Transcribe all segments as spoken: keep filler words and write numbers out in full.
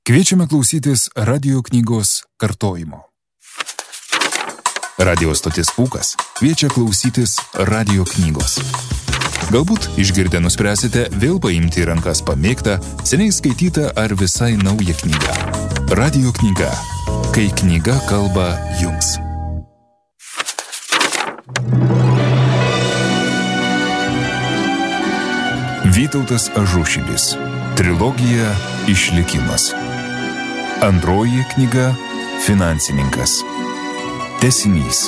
Kviečiame klausytis radio knygos kartojimo. Radio stotis Pūkas kviečia klausytis radio knygos. Galbūt išgirdę nuspręsite vėl paimti į rankas pamėgtą, seniai skaitytą ar visai naują knygą. Radio knyga. Kai knyga kalba jums. Vytautas Ažušilis. Trilogija Išlikimas. Antroji knyga Finansininkas. Tęsinys.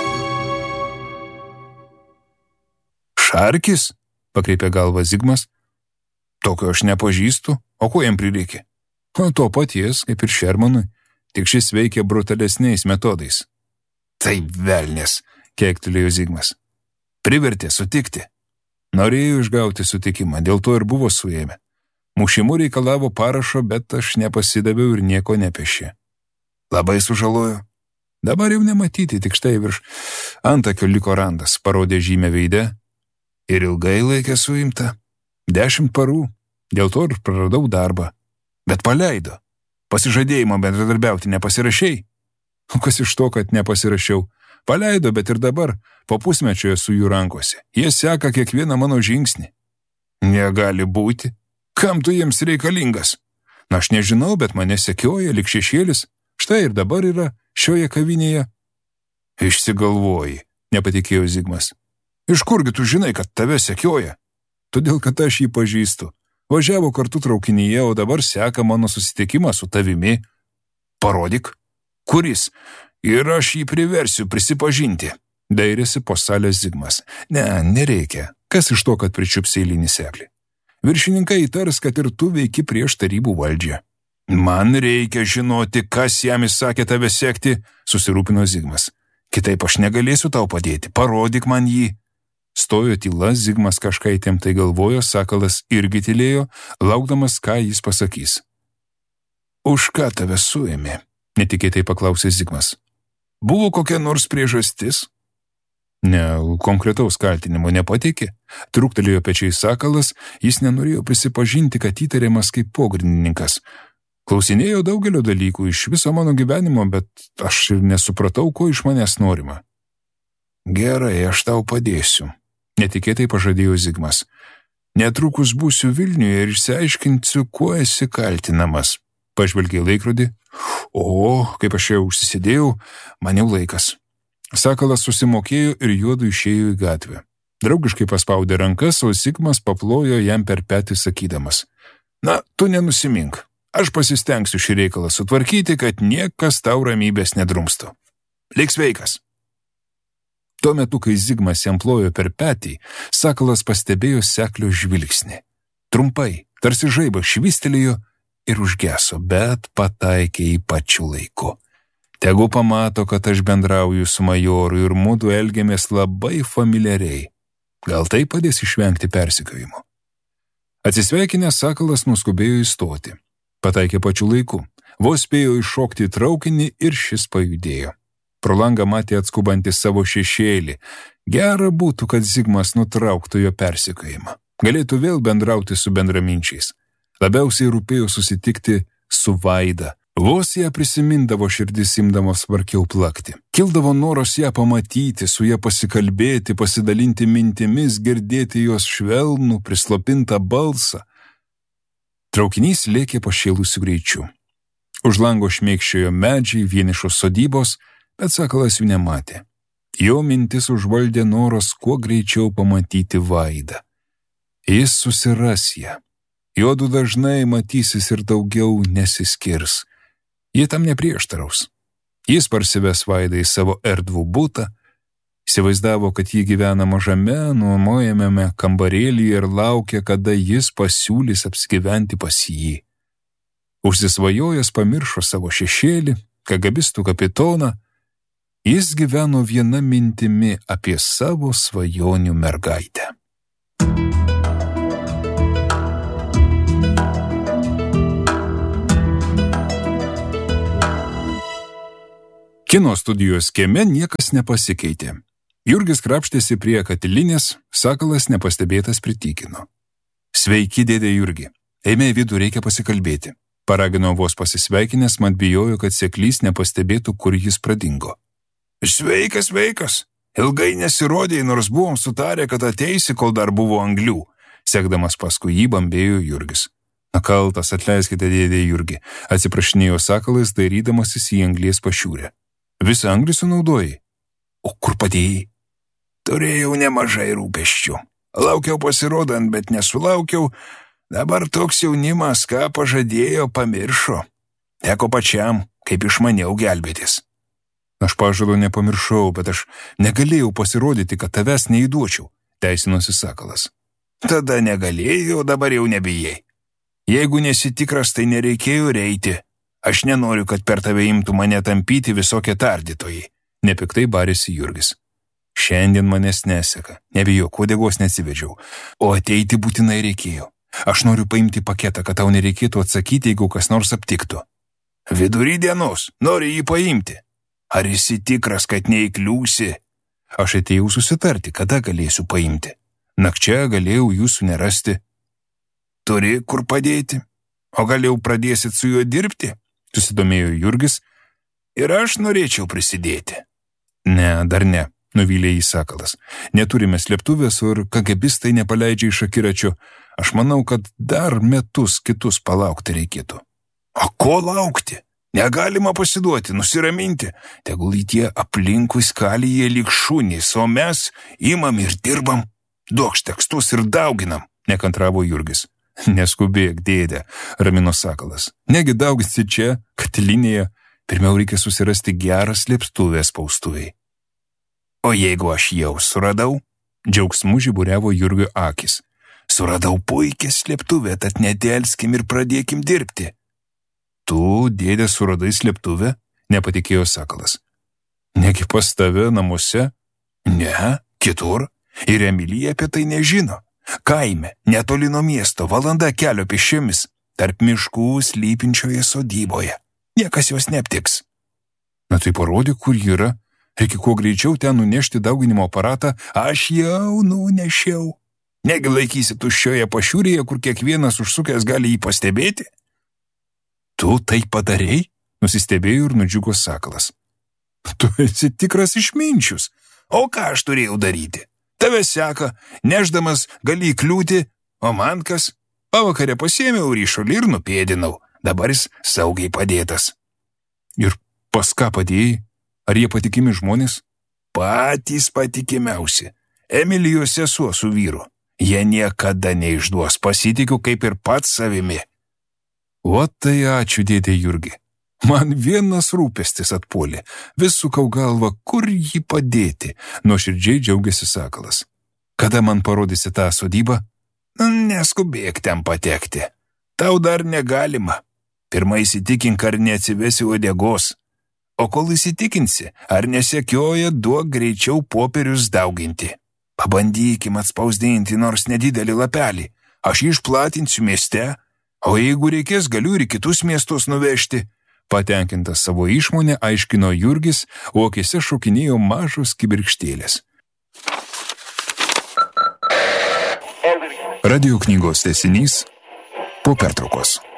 Šarkis? Pakreipė galvą Zigmas. Tokio aš nepažįstu, o ko jam prireikė? O to paties, kaip ir Šermanui, tik šis veikia brutalesniais metodais. Taip velnės, keiktelėjo Zigmas. Privertė sutikti. Norėjo išgauti sutikimą, dėl to ir buvo suėmę. Mušimu reikalavo parašo, bet aš nepasidaviau ir nieko nepešė. Labai sužalojo. Dabar jau nematyti, tik štai virš antakio liko randas, parodė žymę veide. Ir ilgai laikė suimta. Dešimt parų, dėl to ir praradau darbą. Bet paleido. Pasižadėjimo bendradarbiauti nepasirašei. O kas iš to, kad nepasirašiau? Paleido, bet ir dabar, po pusmečio esu jų rankose. Jie seka kiekvieną mano žingsnį. Negali būti. Kam tu jiems reikalingas? Na, aš nežinau, bet mane sekioja lik šešėlis. Štai ir dabar yra šioje kavinėje. Išsigalvoji, nepatikėjo Zigmas. Iš kurgi tu žinai, kad tave sekioja? Todėl, kad aš jį pažįstu. Važiavo kartu traukinyje, o dabar seka mano susitikimą su tavimi. Parodyk. Kuris? Ir aš jį priversiu prisipažinti. Dairėsi po salės Zigmas. Ne, nereikia. Kas iš to, kad pričiups eilinį seklį? Viršininkai įtars, kad ir tu veiki prieš tarybų valdžią. Man reikia žinoti, kas jam įsakė tave sekti, susirūpino Zigmas. Kitaip aš negalėsiu tau padėti, parodyk man jį. Stojo tyla, Zigmas kažką įtemptai galvojo, Sakalas irgi tylėjo, laukdamas, ką jis pasakys. Už ką tave suėmė? Netikėtai paklausė Zigmas. Buvo kokia nors priežastis? Ne, konkretaus kaltinimo nepateikė. Trūktelėjo pečiai Sakalas, jis nenorėjo prisipažinti, kad įtariamas kaip pogrindininkas. Klausinėjo daugelio dalykų iš viso mano gyvenimo, bet aš ir nesupratau, ko iš manęs norima. Gerai, aš tau padėsiu, netikėtai pažadėjo Zigmas. Netrukus būsiu Vilniuje ir išsiaiškinsiu, kuo esi kaltinamas. Pažvelgė laikrodį. O, kaip aš jau užsisėdėjau, man jau laikas. Sakalas susimokėjo ir juodu išėjo į gatvę. Draugiškai paspaudė rankas, o Zigmas paplojo jam per petį sakydamas. Na, tu nenusimink. Aš pasistengsiu šį reikalą sutvarkyti, kad niekas tau ramybės nedrumstų. Lik sveikas. Tuo metu, kai Zigmas jam plojo per petį, Sakalas pastebėjo seklio žvilgsnį. Trumpai, tarsi žaibas švystelėjo ir užgeso, bet pataikė į pačiu laiku. Tegu pamato, kad aš bendrauju su majoru ir mudu elgiamės labai familiariai. Gal tai padės išvengti persekiojimo. Atsisveikinęs, Sakalas nuskubėjo įstoti. Pataikė pačiu laiku. Vos spėjo iššokti į traukinį ir šis pajudėjo. Pro langą matė atskubantį savo šešėlį. Gera būtų, kad Zigmas nutrauktų jo persekiojimą. Galėtų vėl bendrauti su bendraminčiais. Labiausiai rūpėjo susitikti su Vaida. Vos ją prisimindavo širdis imdamos varkiau plakti. Kildavo noras ją pamatyti, su ją pasikalbėti, pasidalinti mintimis, girdėti jos švelnų, prislopintą balsą. Traukinys lėkė pašėlusiu greičiu. Už lango šmėkščiojo medžiai, vienišos sodybos, bet Sakalas jų nematė. Jo mintis užvaldė noras kuo greičiau pamatyti Vaidą. Jis susiras ją. Juodu dažnai matysis ir daugiau nesiskirs. Jie tam neprieštaraus. Jis parsives Vaidą į savo erdvų butą, įsivaizdavo, kad jį gyvena mažame, nuomojamame kambarėlyje ir laukia, kada jis pasiūlys apsigyventi pas jį. Užsisvajojęs pamiršo savo šešėlį, kagabistų kapitoną, jis gyveno viena mintimi apie savo svajonių mergaitę. Kino studijos kieme niekas nepasikeitė. Jurgis krapštėsi prie katilinės, Sakalas nepastebėtas pritykino. Sveiki, dėdė Jurgi. Eime į vidų, reikia pasikalbėti. Paragino vos pasisveikinęs, mat bijojo, kad seklys nepastebėtų, kur jis pradingo. Sveikas, sveikas. Ilgai nesirodėjai, nors buvom sutarę, kad ateisi, kol dar buvo anglių. Sekdamas paskui jį bambėjo Jurgis. Nakaltas, atleiskite, dėdė Jurgi, atsiprašinėjo sakalas, dairydamasis į anglies pašiūrę. Visą anglį sunaudojai? O kur padėjai? Turėjau nemažai rūpesčių. Laukiau pasirodant, bet nesulaukiau. Dabar toks jaunimas, ką pažadėjo, pamiršo. Teko pačiam, kaip išmaniau gelbėtis. Aš pažado nepamiršau, bet aš negalėjau pasirodyti, kad tavęs neįduočiau, teisinosi sakalas. Tada negalėjau, dabar jau nebijai. Jeigu nesitikras, tai nereikėjo reiti. Aš nenoriu, kad per tave imtų mane tampyti visokie tardytojai. Nepiktai barėsi Jurgis. Šiandien manęs neseka. Nebijok, uodegos neatsivedžiau. O ateiti būtinai reikėjo. Aš noriu paimti paketą, kad tau nereikėtų atsakyti, jeigu kas nors aptiktų. Vidury dienos, nori jį paimti. Ar esi tikras, kad neįkliūsi? Aš atėjau susitarti, kada galėsiu paimti. Nakčia galėjau jūsų nerasti. Turi kur padėti? O gal jau pradėsit su juo dirbti? Susidomėjo Jurgis. Ir aš norėčiau prisidėti. Ne, dar ne, nuvylė jį sakalas. Neturime slėptuvės ir kagebistai nepaleidžia iš akiračio. Aš manau, kad dar metus kitus palaukti reikėtų. O ko laukti? Negalima pasiduoti, nusiraminti. Tegul į tie aplinkui skalyje lyg šunys, o mes imam ir dirbam. Duokš tekstus ir dauginam, nekantravo Jurgis. Neskubėk, dėdė, ramino sakalas. Negi dauginsi čia, katilinėje, pirmiau reikia susirasti gerą slėptuvę spaustuviai. O jeigu aš jau suradau, džiaugsmu žiburiavo Jurgio akis. Suradau puikią slėptuvę, tad nedelskim ir pradėkim dirbti. Tu, dėdė, suradai slėptuvę? Nepatikėjo sakalas. Negi pas tave namuose? Ne, kitur. Ir Emilija apie tai nežino. Kaime, netoli nuo miesto, valanda kelio pėsčiomis, tarp miškų slypinčioje sodyboje. Niekas jos neaptiks. Na tai parodyk, kur ji yra. Reikia kuo greičiau ten nunešti dauginimo aparatą. Aš jau nunešiau. Negi laikysi tuščioje pašiūrėje, kur kiekvienas užsukęs gali jį pastebėti? Tu tai padarei? Nusistebėjo ir nudžiugo sakalas. Tu esi tikras išminčius. O ką aš turėjau daryti? Tave seka, neždamas gali įkliūti, o man kas? Pavakarę pasėmiau ryšulį ir nupėdinau. Dabar jis saugiai padėtas. Ir pas ką padėjai? Ar jie patikimi žmonės? Patys patikimiausi. Emilijos sesuo su vyru. Jie niekada neišduos, pasitikiu kaip ir pats savimi. O tai ačiū, dėdė Jurgi. Man vienas rūpestis atpuolė. Vis sukau galvą, kur jį padėti. Nuoširdžiai džiaugiasi sakalas. Kada man parodysi tą sodybą? Neskubėk ten patekti. Tau dar negalima. Pirmai įsitikink, ar neatsivesi uodegos. O kol įsitikinsi, ar nesekioja, duok greičiau popierius dauginti. Pabandykim atspausdinti nors nedidelį lapelį. Aš jį išplatinsiu mieste, o jeigu reikės, galiu ir kitus miestus nuvežti. Patenkintas savo išmonę aiškino Jurgis, o akise šokinėjo mažos kibirkštėlės. Radio knygos tęsinys po pertraukos.